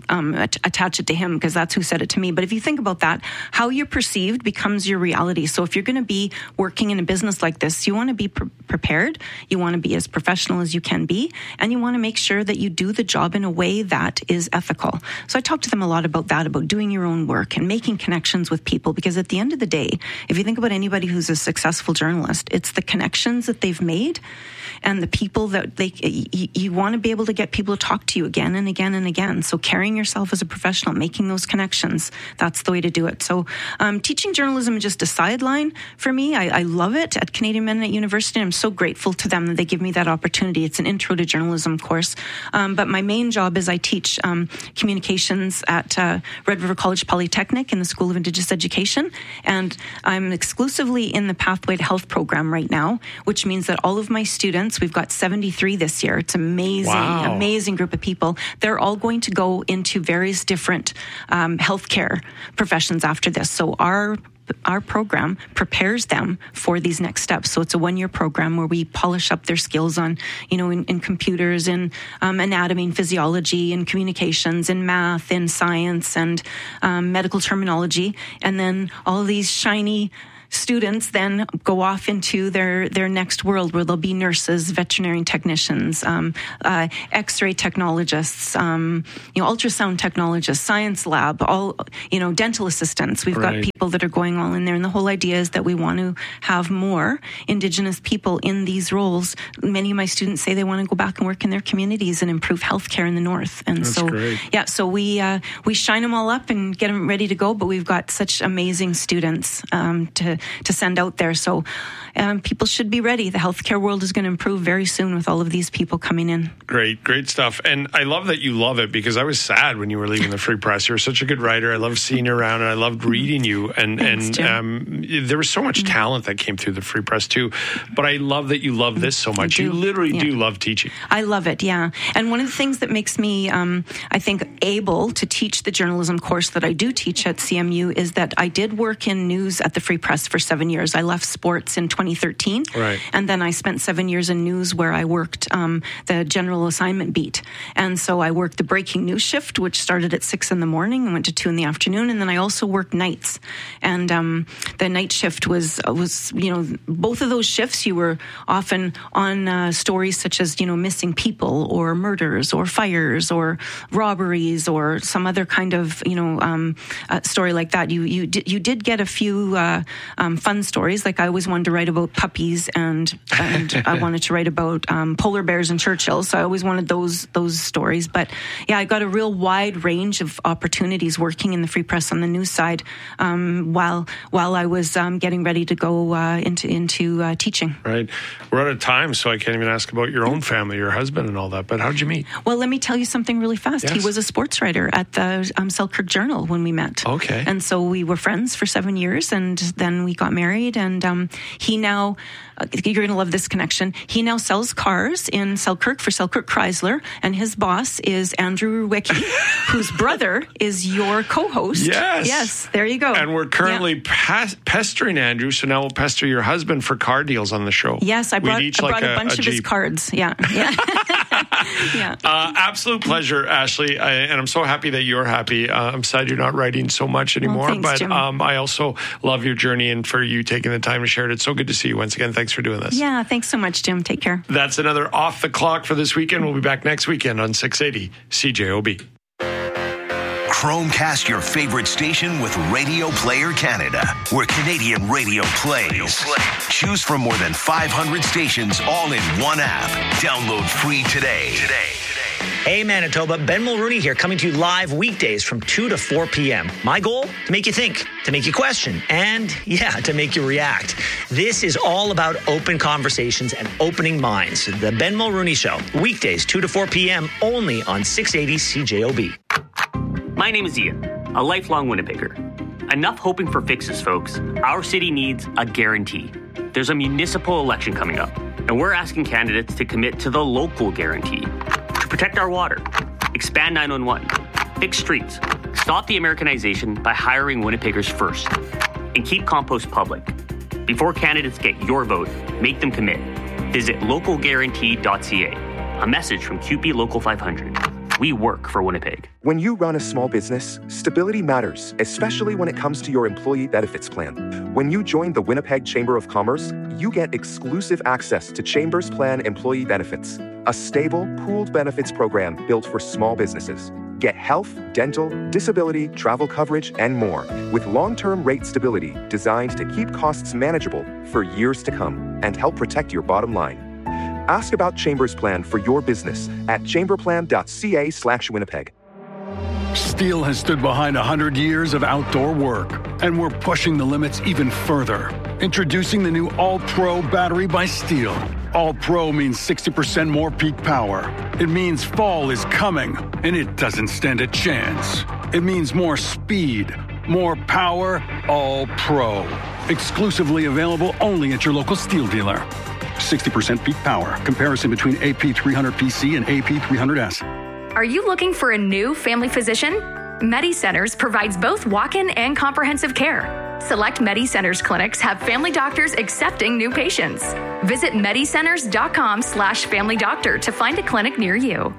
um, at- attach it to him because that's who said it to me. But if you think about that, how you're perceived becomes your reality. So if you're going to be working in a business like this, you want to be pre- prepared. You want to be as professional as you can be, and you want to make sure that you do the job in a way that is ethical. So I talk to them a lot about that, about doing your own work and making connections with people, because at the end of the day, if you think about anybody who's a successful journalist, it's the connections that they've made and the people that they, you, you want to be able to get people to talk to you again and again and again. So carrying yourself as a professional, making those connections, that's the way to do it. So um, teaching journalism is just a sideline for me. I, I love it at Canadian Mennonite University. I'm so grateful to them that they give me that opportunity. It's an intro to journalism course. Um, but my main job is I teach um, communications at uh, Red River College Polytechnic in the School of Indigenous Education. And I'm exclusively in the Pathway to Health program right now, which means that all of my students, we've got seventy-three this year. It's amazing, Wow. amazing group of people. They're all going to go into various different um, healthcare professions after this. So our Our program prepares them for these next steps. So it's a one-year program where we polish up their skills on, you know, in, in computers, in um, anatomy and physiology, in communications, in math, in science, and um, medical terminology. And then all of these shiny students then go off into their, their next world where they'll be nurses, veterinarian technicians, um, uh, X-ray technologists, um, you know, ultrasound technologists, science lab, all, you know, dental assistants. We've Right. got people that are going all in there. And the whole idea is that we want to have more Indigenous people in these roles. Many of my students say they want to go back and work in their communities and improve healthcare in the North. And That's so, great. yeah, so we, uh, we shine them all up and get them ready to go, but we've got such amazing students um, to to send out there. So um, people should be ready. The healthcare world is going to improve very soon with all of these people coming in. Great, great stuff. And I love that you love it, because I was sad when you were leaving the Free Press. You were such a good writer. I loved seeing you around, and I loved reading you. And, Thanks, and um, there was so much talent that came through the Free Press too. But I love that you love this so much. do. You literally Yeah. do love teaching. I love it, yeah. And one of the things that makes me, um, I think, able to teach the journalism course that I do teach at C M U is that I did work in news at the Free Press for seven years. I left sports in twenty thirteen. Right. And then I spent seven years in news where I worked um, the general assignment beat. And so I worked the breaking news shift, which started at six in the morning and went to two in the afternoon. And then I also worked nights. And um, the night shift was, was, you know, both of those shifts, you were often on uh, stories such as, you know, missing people or murders or fires or robberies or some other kind of, you know, um, uh, story like that. You you did, you did get a few uh, um, fun stories. Like I always wanted to write about puppies, and and I wanted to write about um, polar bears and Churchill. So I always wanted those those stories. But yeah, I got a real wide range of opportunities working in the Free Press on the news side um, while while I was um, getting ready to go uh, into into uh, teaching. Right. We're out of time, so I can't even ask about your own family, your husband and all that. But how'd you meet? Well, let me tell you something really fast. Yes. He was a sports writer at the um, Selkirk Journal when we met. Okay. And so we were friends for seven years, and then we got married. And um, he now, uh, you're going to love this connection, he now sells cars in Selkirk for Selkirk Chrysler, and his boss is Andrew Wicki, whose brother is your co-host. Yes. Yes, there you go. And we're currently pas- pestering Andrew, so now we'll pester your husband for car deals on the show. Yes, I We'd brought, I each brought like a, bunch a of his Jeep. cards. Yeah, yeah. yeah. Uh, absolute pleasure, Ashley, I, and I'm so happy that you're happy. Uh, I'm sad you're not writing so much anymore, thanks, but Jim. um, I also love your journey and for you taking the time to share it. It's so good to see you once again. Thanks for doing this. Yeah, thanks so much, Jim. Take care. That's another Off the Clock for this weekend. We'll be back next weekend on six eighty C J O B. Chromecast your favorite station with Radio Player Canada, where Canadian radio plays. Choose from more than five hundred stations all in one app. Download free today. Today. Hey Manitoba, Ben Mulrooney here, coming to you live weekdays from two to four p.m. My goal? To make you think, to make you question, and yeah, to make you react. This is all about open conversations and opening minds. The Ben Mulrooney Show, weekdays two to four p.m. only on six eighty C J O B. My name is Ian, a lifelong Winnipegger. Enough hoping for fixes, folks. Our city needs a guarantee. There's a municipal election coming up, and we're asking candidates to commit to the local guarantee. To protect our water, expand nine one one, fix streets, stop the Americanization by hiring Winnipeggers first, and keep compost public. Before candidates get your vote, make them commit. Visit local guarantee dot c a. A message from Q P Local five hundred. We work for Winnipeg. When you run a small business, stability matters, especially when it comes to your employee benefits plan. When you join the Winnipeg Chamber of Commerce, you get exclusive access to Chamber's Plan employee benefits, a stable, pooled benefits program built for small businesses. Get health, dental, disability, travel coverage, and more with long-term rate stability designed to keep costs manageable for years to come and help protect your bottom line. Ask about Chamber's Plan for your business at chamberplan.ca slash Winnipeg. Steel has stood behind one hundred years of outdoor work, and we're pushing the limits even further. Introducing the new All-Pro battery by Steel. All-Pro means sixty percent more peak power. It means fall is coming, and it doesn't stand a chance. It means more speed, more power, All-Pro. Exclusively available only at your local Steel dealer. sixty percent peak power. Comparison between A P three hundred P C and A P three hundred S. Are you looking for a new family physician? MediCenters provides both walk-in and comprehensive care. Select MediCenters clinics have family doctors accepting new patients. Visit medicenters.com slash family doctor to find a clinic near you.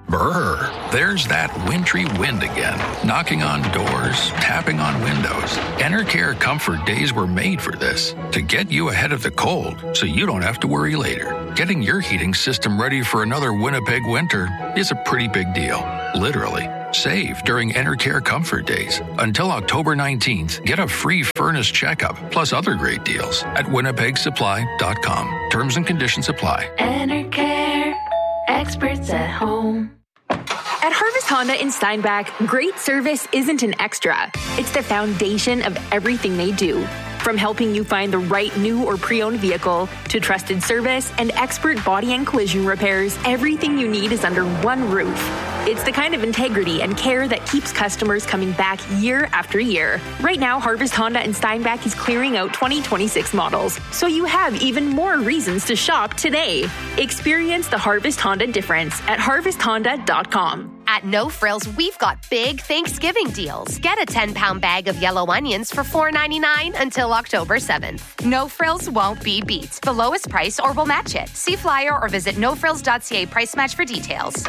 Brr, there's that wintry wind again, knocking on doors, tapping on windows. Enercare Comfort Days were made for this, to get you ahead of the cold so you don't have to worry later. Getting your heating system ready for another Winnipeg winter is a pretty big deal, literally. Save during Enercare Comfort Days. Until October nineteenth, get a free furnace checkup, plus other great deals at winnipeg supply dot com. Terms and conditions apply. Enercare, experts at home. At Harvest Honda in Steinbach, great service isn't an extra. It's the foundation of everything they do. From helping you find the right new or pre-owned vehicle to trusted service and expert body and collision repairs, everything you need is under one roof. It's the kind of integrity and care that keeps customers coming back year after year. Right now, Harvest Honda in Steinbach is clearing out twenty twenty-six models, so you have even more reasons to shop today. Experience the Harvest Honda difference at harvest honda dot com. At No Frills, we've got big Thanksgiving deals. Get a ten-pound bag of yellow onions for four ninety-nine until October seventh. No Frills won't be beat. The lowest price or we'll match it. See flyer or visit no frills dot c a price match for details.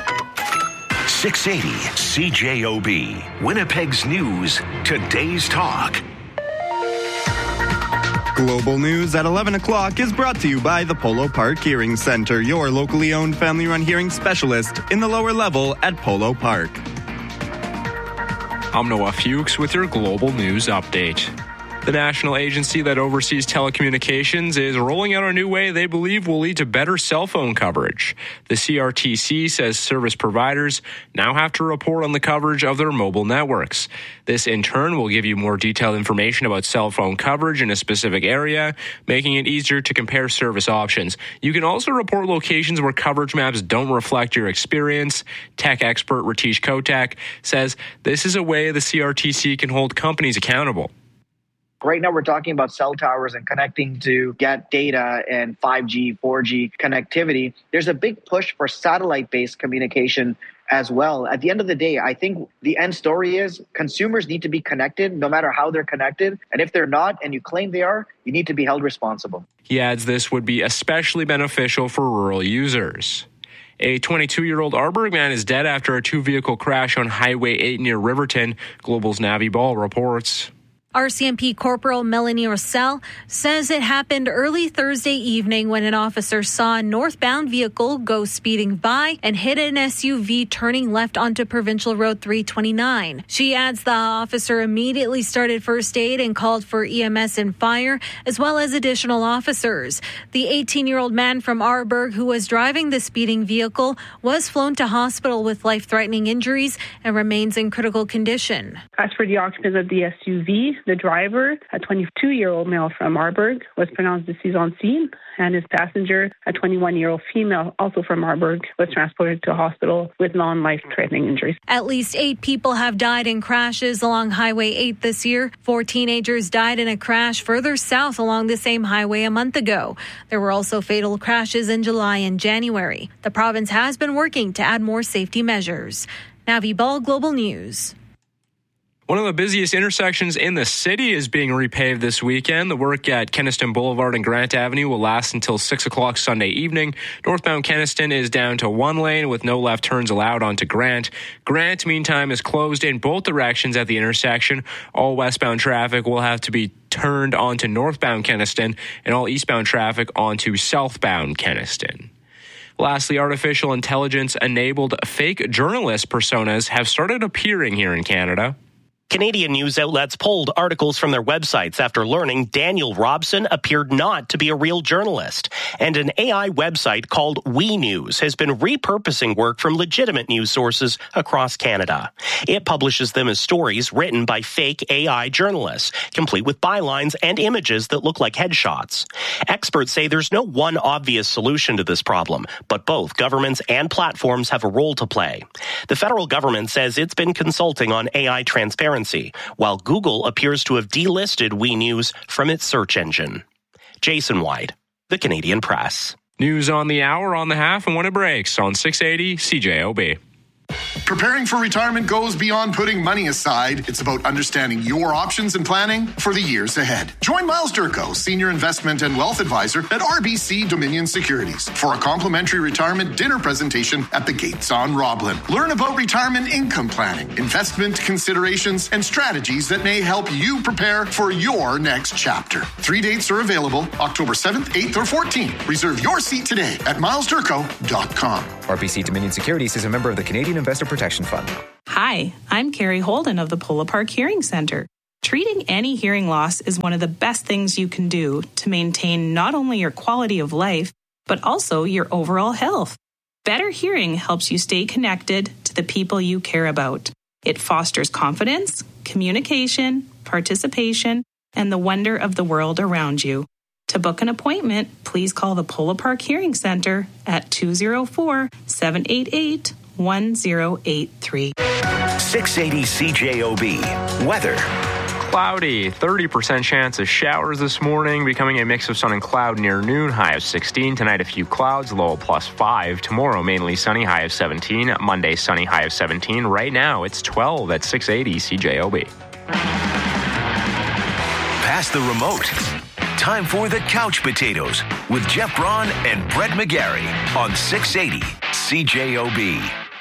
six eighty C J O B, Winnipeg's News, Today's Talk. Global News at eleven o'clock is brought to you by the Polo Park Hearing Center, your locally owned family-run hearing specialist in the lower level at Polo Park. I'm Noah Fuchs with your Global News update. The national agency that oversees telecommunications is rolling out a new way they believe will lead to better cell phone coverage. The C R T C says service providers now have to report on the coverage of their mobile networks. This, in turn, will give you more detailed information about cell phone coverage in a specific area, making it easier to compare service options. You can also report locations where coverage maps don't reflect your experience. Tech expert Ratish Kotak says this is a way the C R T C can hold companies accountable. Right now, we're talking about cell towers and connecting to get data and five G, four G connectivity. There's a big push for satellite-based communication as well. At the end of the day, I think the end story is consumers need to be connected no matter how they're connected. And if they're not and you claim they are, you need to be held responsible. He adds this would be especially beneficial for rural users. A twenty-two-year-old Arborg man is dead after a two-vehicle crash on Highway eight near Riverton. Global's Navi Ball reports. R C M P Corporal Melanie Rossell says it happened early Thursday evening when an officer saw a northbound vehicle go speeding by and hit an S U V turning left onto Provincial Road three twenty-nine. She adds the officer immediately started first aid and called for E M S and fire, as well as additional officers. The eighteen-year-old man from Arborg who was driving the speeding vehicle was flown to hospital with life-threatening injuries and remains in critical condition. As for the occupants of the S U V, the driver, a twenty-two-year-old male from Arborg, was pronounced deceased on scene, and his passenger, a twenty-one-year-old female, also from Arborg, was transported to a hospital with non-life-threatening injuries. At least eight people have died in crashes along Highway eight this year. Four teenagers died in a crash further south along the same highway a month ago. There were also fatal crashes in July and January. The province has been working to add more safety measures. Navi Ball, Global News. One of the busiest intersections in the city is being repaved this weekend. The work at Kenaston Boulevard and Grant Avenue will last until six o'clock Sunday evening. Northbound Kenaston is down to one lane with no left turns allowed onto Grant. Grant, meantime, is closed in both directions at the intersection. All westbound traffic will have to be turned onto northbound Kenaston and all eastbound traffic onto southbound Kenaston. Lastly, artificial intelligence-enabled fake journalist personas have started appearing here in Canada. Canadian news outlets pulled articles from their websites after learning Daniel Robson appeared not to be a real journalist. And an A I website called We News has been repurposing work from legitimate news sources across Canada. It publishes them as stories written by fake A I journalists, complete with bylines and images that look like headshots. Experts say there's no one obvious solution to this problem, but both governments and platforms have a role to play. The federal government says it's been consulting on A I transparency, while Google appears to have delisted We News from its search engine. Jason White, The Canadian Press. News on the hour, on the half, and when it breaks on six eighty C J O B. Preparing for retirement goes beyond putting money aside. It's about understanding your options and planning for the years ahead. Join Miles Durko, Senior Investment and Wealth Advisor at R B C Dominion Securities, for a complimentary retirement dinner presentation at the Gates on Roblin. Learn about retirement income planning, investment considerations, and strategies that may help you prepare for your next chapter. Three dates are available, October seventh, eighth, or fourteenth. Reserve your seat today at miles durko dot com. R B C Dominion Securities is a member of the Canadian Investor Protection Fund. Hi, I'm Carrie Holden of the Polo Park Hearing Center. Treating any hearing loss is one of the best things you can do to maintain not only your quality of life, but also your overall health. Better hearing helps you stay connected to the people you care about. It fosters confidence, communication, participation, and the wonder of the world around you. To book an appointment, please call the Polo Park Hearing Center at two oh four, seven eight eight, one oh eight three. six eighty C J O B. Weather. Cloudy, thirty percent chance of showers this morning, becoming a mix of sun and cloud near noon, high of sixteen. Tonight, a few clouds, low of plus five. Tomorrow, mainly sunny, high of seventeen. Monday, sunny, high of seventeen. Right now, it's twelve at six eighty C J O B. Pass the remote. Time for the Couch Potatoes with Jeff Braun and Brett McGarry on six eighty C J O B.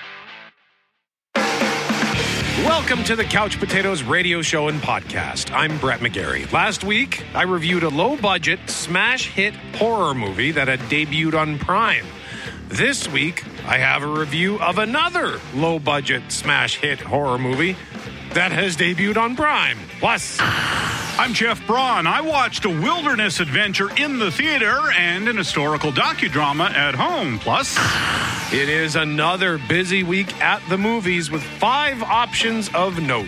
Welcome to the Couch Potatoes radio show and podcast. I'm Brett McGarry. Last week, I reviewed a low-budget, smash-hit horror movie that had debuted on Prime. This week, I have a review of another low-budget, smash-hit horror movie that has debuted on Prime. Plus, I'm Jeff Braun. I watched a wilderness adventure in the theater and an historical docudrama at home. Plus, it is another busy week at the movies with five options of note.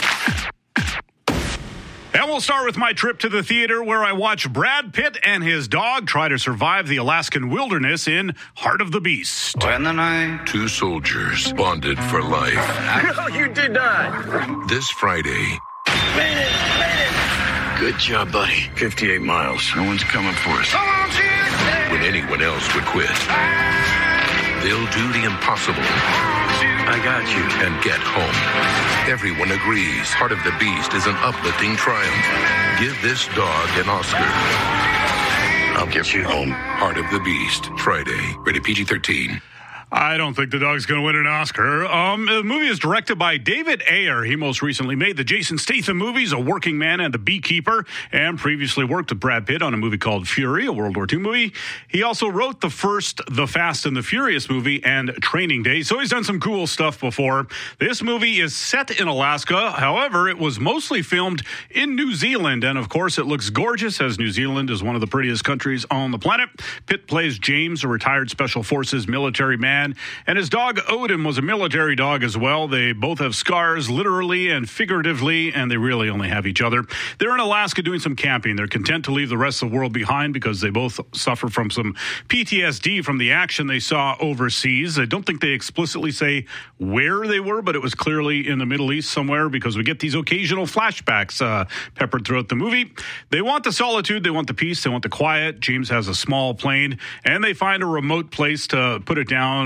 And we'll start with my trip to the theater where I watched Brad Pitt and his dog try to survive the Alaskan wilderness in Heart of the Beast. When the night two soldiers bonded for life. No, you did not. This Friday. Made it, made it. Good job, buddy. fifty-eight miles. No one's coming for us. When anyone else would quit. They'll do the impossible. I got you. And get home. Everyone agrees Heart of the Beast is an uplifting triumph. Give this dog an Oscar. I'll get you home. Heart of the Beast. Friday. Rated P G thirteen. I don't think the dog's going to win an Oscar. Um, the movie is directed by David Ayer. He most recently made the Jason Statham movies, A Working Man and The Beekeeper, and previously worked with Brad Pitt on a movie called Fury, a World War Two movie. He also wrote the first The Fast and the Furious movie and Training Day, so he's done some cool stuff before. This movie is set in Alaska. However, it was mostly filmed in New Zealand, and of course, it looks gorgeous, as New Zealand is one of the prettiest countries on the planet. Pitt plays James, a retired Special Forces military man, and his dog Odin was a military dog as well. They both have scars, literally and figuratively, and they really only have each other. They're in Alaska doing some camping. They're content to leave the rest of the world behind because they both suffer from some P T S D from the action they saw overseas. I don't think they explicitly say where they were, but it was clearly in the Middle East somewhere because we get these occasional flashbacks uh, peppered throughout the movie. They want the solitude, they want the peace, they want the quiet. James has a small plane, and they find a remote place to put it down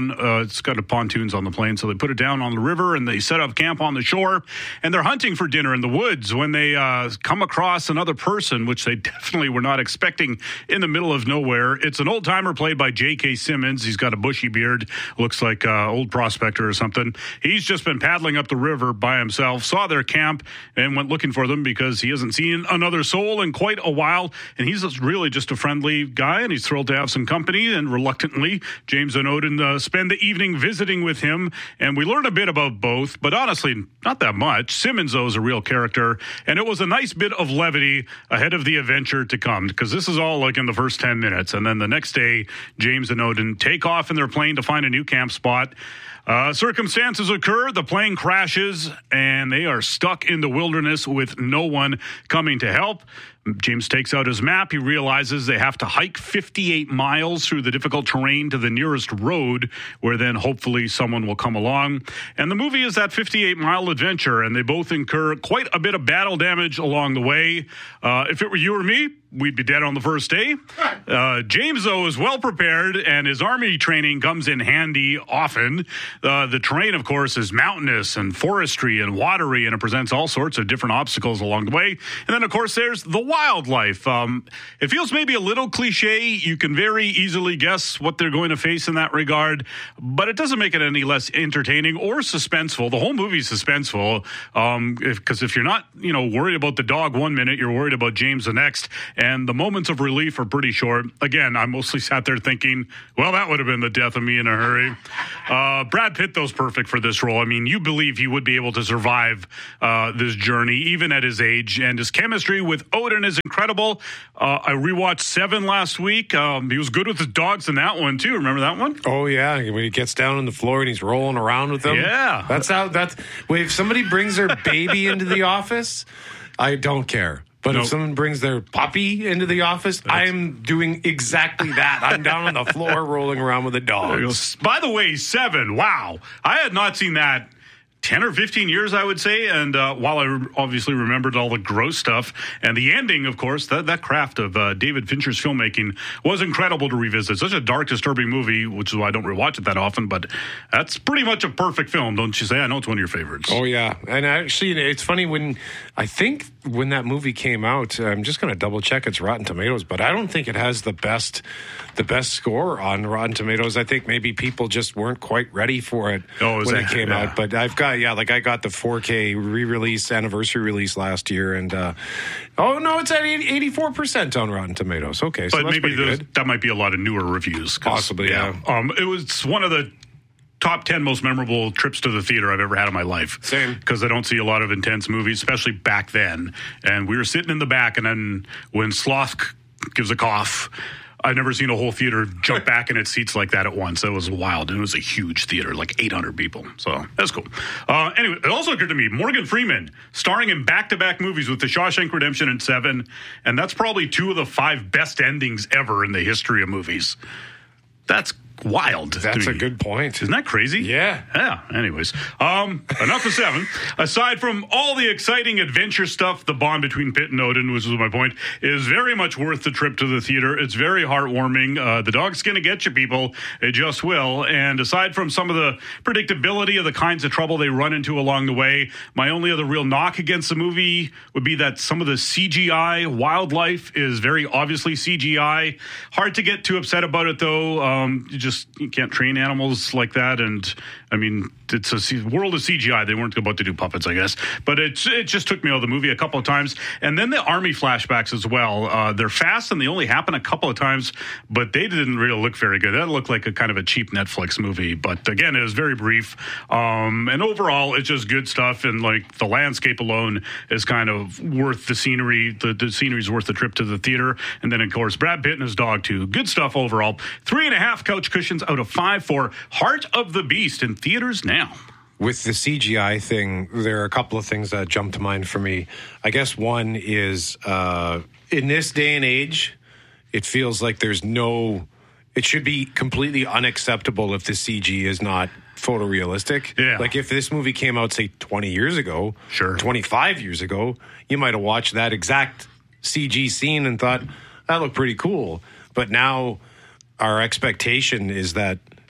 down. Uh, it's got a pontoons on the plane, so they put it down on the river and they set up camp on the shore. And they're hunting for dinner in the woods when they uh, come across another person, which they definitely were not expecting in the middle of nowhere. It's an old timer played by J K. Simmons. He's got a bushy beard, looks like an old prospector or something. He's just been paddling up the river by himself, saw their camp, and went looking for them because he hasn't seen another soul in quite a while. And he's really just a friendly guy, and he's thrilled to have some company. And reluctantly, James and Odin uh, spend the evening visiting with him. And we learn a bit about both, but honestly, not that much. Simmons, though, is a real character. And it was a nice bit of levity ahead of the adventure to come, because this is all like in the first ten minutes. And then the next day, James and Odin take off in their plane to find a new camp spot. Uh, circumstances occur, the plane crashes, and they are stuck in the wilderness with no one coming to help. James takes out his map. He realizes they have to hike fifty-eight miles through the difficult terrain to the nearest road, where then hopefully someone will come along. And the movie is that fifty-eight mile adventure, and they both incur quite a bit of battle damage along the way. Uh, if it were you or me, we'd be dead on the first day. Uh, James, though, is well prepared, and his army training comes in handy often. Uh, the terrain, of course, is mountainous and forestry and watery, and it presents all sorts of different obstacles along the way. And then, of course, there's the wildlife. Um, it feels maybe a little cliche. You can very easily guess what they're going to face in that regard, but it doesn't make it any less entertaining or suspenseful. The whole movie's suspenseful, um, because if, if you're not, you know, worried about the dog one minute, you're worried about James the next. And the moments of relief are pretty short. Again, I mostly sat there thinking, well, that would have been the death of me in a hurry. Uh, Brad Pitt, though, is perfect for this role. I mean, you believe he would be able to survive uh, this journey, even at his age. And his chemistry with Odin is incredible. Uh, I rewatched Seven last week. Um, he was good with his dogs in that one, too. Remember that one? Oh, yeah. When he gets down on the floor and he's rolling around with them. Yeah. That's how, that's, wait, if somebody brings their baby into the office, I don't care. But nope. If someone brings their puppy into the office, That's... I'm doing exactly that. I'm down on the floor rolling around with the dogs. By the way, Seven, wow. I had not seen that ten or fifteen years, I would say. And uh, while I re- obviously remembered all the gross stuff and the ending, of course, that, that craft of uh, David Fincher's filmmaking was incredible to revisit. Such a dark, disturbing movie, which is why I don't rewatch it that often. But that's pretty much a perfect film, don't you say? I know it's one of your favorites. Oh, yeah. And actually, it's funny when I think when that movie came out, I'm just going to double check it's Rotten Tomatoes, but I don't think it has the best the best score on Rotten Tomatoes. I think maybe people just weren't quite ready for it oh, when that, it came yeah. out. But I've got, yeah, like I got the four K re-release, anniversary release last year, and uh, oh no, it's at eighty-four percent on Rotten Tomatoes. Okay, so but that's maybe pretty those, good. That might be a lot of newer reviews. Possibly, yeah. yeah. Um, it was one of the top ten most memorable trips to the theater I've ever had in my life. Same. Because I don't see a lot of intense movies, especially back then. And we were sitting in the back, and then when Sloth gives a cough, I've never seen a whole theater jump back in its seats like that at once. It was wild. And it was a huge theater, like eight hundred people. So that's cool. Uh, anyway, it also occurred to me, Morgan Freeman starring in back-to-back movies with The Shawshank Redemption and Seven. And that's probably two of the five best endings ever in the history of movies. That's wild. That's a good point. Isn't that crazy? Yeah. Yeah. Anyways, um, enough of Seven. Aside from all the exciting adventure stuff, the bond between Pitt and Odin, which was my point, is very much worth the trip to the theater. It's very heartwarming. Uh, the dog's going to get you, people. It just will. And aside from some of the predictability of the kinds of trouble they run into along the way, my only other real knock against the movie would be that some of the C G I wildlife is very obviously C G I. Hard to get too upset about it, though. Um, you just you can't train animals like that, and I mean, it's a C- world of C G I. They weren't about to do puppets, I guess, but it it just took me out of the movie a couple of times. And then the army flashbacks as well. Uh, they're fast and they only happen a couple of times, but they didn't really look very good. That looked like a kind of a cheap Netflix movie, but again, it was very brief. Um, and overall, it's just good stuff. And like the landscape alone is kind of worth the scenery. The, the scenery is worth the trip to the theater. And then, of course, Brad Pitt and his dog too. Good stuff overall. Three and a half couch cushions out of five for Heart of the Beast in theaters now. With the C G I thing, there are a couple of things that jump to mind for me. I guess one is, uh, in this day and age, it feels like there's no... It should be completely unacceptable if the C G is not photorealistic. Yeah. Like if this movie came out, say, twenty years ago, sure, twenty-five years ago, you might have watched that exact C G scene and thought, that looked pretty cool. But now our expectation is that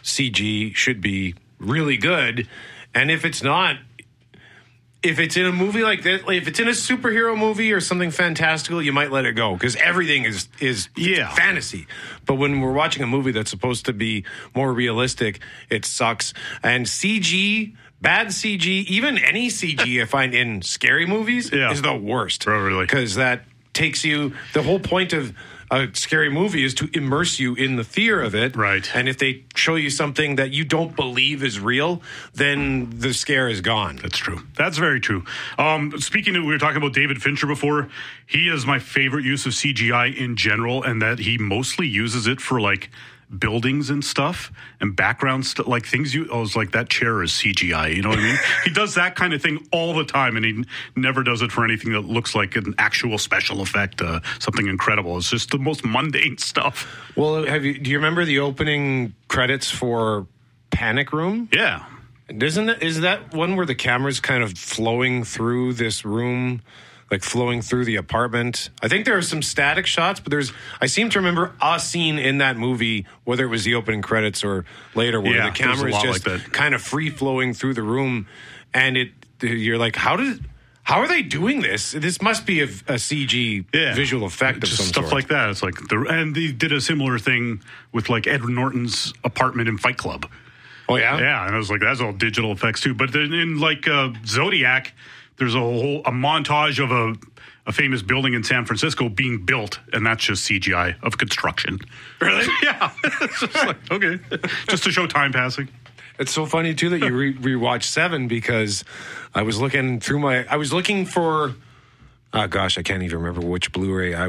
C G should be really good. And if it's not, if it's in a movie like this, like if it's in a superhero movie or something fantastical, you might let it go because everything is is yeah. fantasy. But when we're watching a movie that's supposed to be more realistic, it sucks. And C G, bad C G, even any C G I find in scary movies yeah. is the worst. Oh, really? Because that takes you, the whole point of a scary movie is to immerse you in the fear of it. Right. And if they show you something that you don't believe is real, then the scare is gone. That's true. That's very true. Um, speaking of, we were talking about David Fincher before. He is my favorite use of C G I in general, and that he mostly uses it for like buildings and stuff and background stuff, like things you, I was like, that chair is C G I, you know what I mean? He does that kind of thing all the time, and he n- never does it for anything that looks like an actual special effect, uh, something incredible. It's just the most mundane stuff. Well, have you, do you remember the opening credits for Panic Room? Yeah. Isn't it, is that one where the camera's kind of flowing through this room, like flowing through the apartment? I think there are some static shots, but there's, I seem to remember a scene in that movie, whether it was the opening credits or later, where yeah, the camera is just like kind of free flowing through the room. And it, you're like, how did, how are they doing this? This must be a, a C G yeah. visual effect of just some stuff sort. like that. It's like, the, and they did a similar thing with like Edward Norton's apartment in Fight Club. Oh yeah? Yeah. And I was like, that's all digital effects too. But then in like uh, Zodiac, there's a whole a montage of a, a famous building in San Francisco being built, and that's just C G I of construction. Really? Yeah. It's just like, okay. Just to show time passing. It's so funny, too, that you re- rewatched Seven, because I was looking through my... I was looking for... Oh, gosh, I can't even remember which Blu-ray I